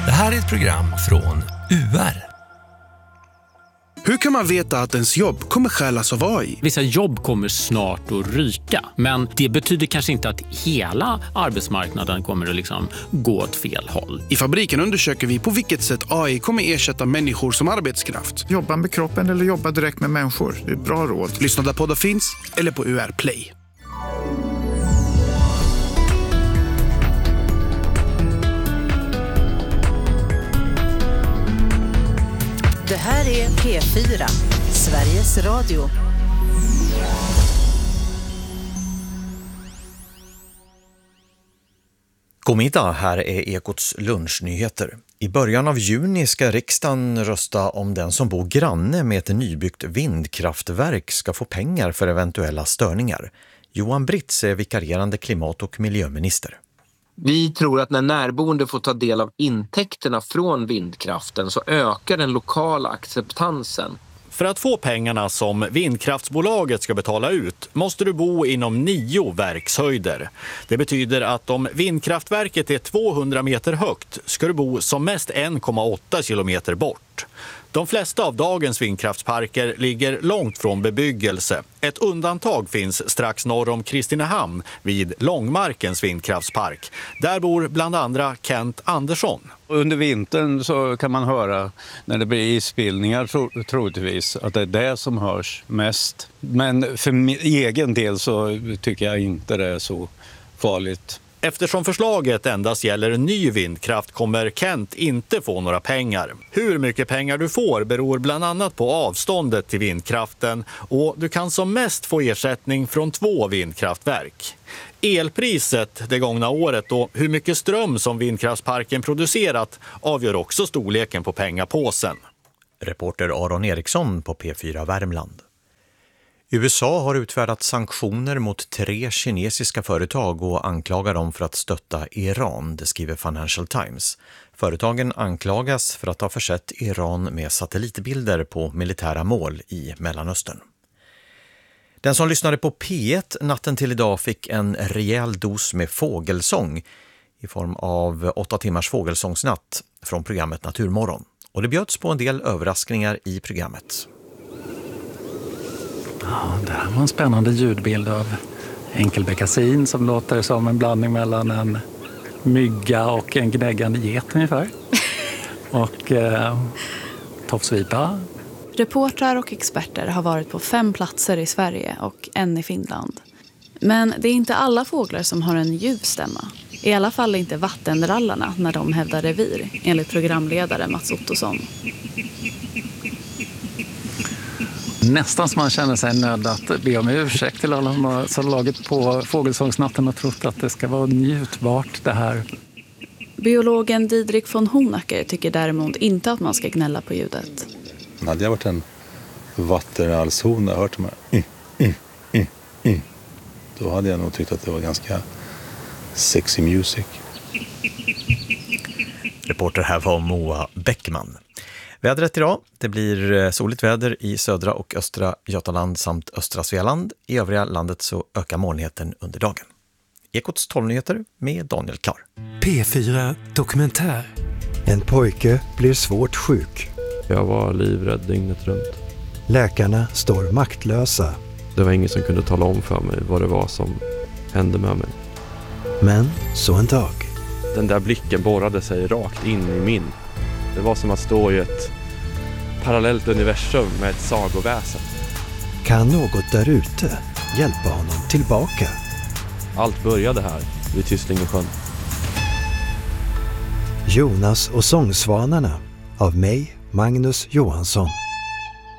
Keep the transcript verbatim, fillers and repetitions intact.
Det här är ett program från U R. Hur kan man veta att ens jobb kommer stjälas av A I? Vissa jobb kommer snart att ryka, men det betyder kanske inte att hela arbetsmarknaden kommer att liksom gå åt fel håll. I Fabriken undersöker vi på vilket sätt A I kommer ersätta människor som arbetskraft. Jobba med kroppen eller jobba direkt med människor. Det är bra råd. Lyssna där poddar finns eller på U R Play. Det här är P fyra, Sveriges Radio. God middag, här är Ekots lunchnyheter. I början av juni ska riksdagen rösta om den som bor granne med ett nybyggt vindkraftverk ska få pengar för eventuella störningar. Johan Britz är vikarierande klimat- och miljöminister. Vi tror att när närboende får ta del av intäkterna från vindkraften så ökar den lokala acceptansen. För att få pengarna som vindkraftsbolaget ska betala ut måste du bo inom nio verkshöjder. Det betyder att om vindkraftverket är tvåhundra meter högt ska du bo som mest en komma åtta kilometer bort. De flesta av dagens vindkraftsparker ligger långt från bebyggelse. Ett undantag finns strax norr om Kristinehamn vid Långmarkens vindkraftspark. Där bor bland andra Kent Andersson. Under vintern så kan man höra när det blir isbildningar tro, troligtvis att det är det som hörs mest. Men för min egen del så tycker jag inte det är så farligt. Eftersom förslaget endast gäller ny vindkraft kommer Kent inte få några pengar. Hur mycket pengar du får beror bland annat på avståndet till vindkraften och du kan som mest få ersättning från två vindkraftverk. Elpriset det gångna året och hur mycket ström som vindkraftsparken producerat avgör också storleken på pengapåsen. Reporter Aron Eriksson på P fyra Värmland. U S A har utfärdat sanktioner mot tre kinesiska företag och anklagar dem för att stötta Iran, det skriver Financial Times. Företagen anklagas för att ha försett Iran med satellitbilder på militära mål i Mellanöstern. Den som lyssnade på P ett natten till idag fick en rejäl dos med fågelsång i form av åtta timmars fågelsångsnatt från programmet Naturmorgon. Och det bjöds på en del överraskningar i programmet. Ja, det här var en spännande ljudbild av enkelbeckasin som låter som en blandning mellan en mygga och en gnäggande get ungefär. Och eh, tofsvipa. Reportrar och experter har varit på fem platser i Sverige och en i Finland. Men det är inte alla fåglar som har en ljuv stämma. I alla fall inte vattenrallarna när de hävdar revir, enligt programledare Mats Ottosson. Nästan som man känner sig nöjd att be om ursäkt till alla som har slagit på fågelsångsnatten och trott att det ska vara njutbart det här. Biologen Didrik von Honacker tycker däremot inte att man ska gnälla på ljudet. Hade jag varit en vattenrallshona och hört de här mm, mm, mm, mm, då hade jag nog tyckt att det var ganska sexy music. Reporter här var Moa Bäckman. Vädret idag, det blir soligt väder i södra och östra Götaland samt östra Svealand. I övriga landet så ökar molnigheten under dagen. Ekots tolvnyheter med Daniel Klar. P fyra Dokumentär. En pojke blir svårt sjuk. Jag var livrädd dygnet runt. Läkarna står maktlösa. Det var ingen som kunde tala om för mig vad det var som hände med mig. Men så en dag. Den där blicken borrade sig rakt in i min. Det var som att stå i ett parallellt universum med ett sagoväsen. Kan något där ute hjälpa honom tillbaka? Allt började här vid Tyslingesjön. Jonas och sångsvanarna av mig, Magnus Johansson.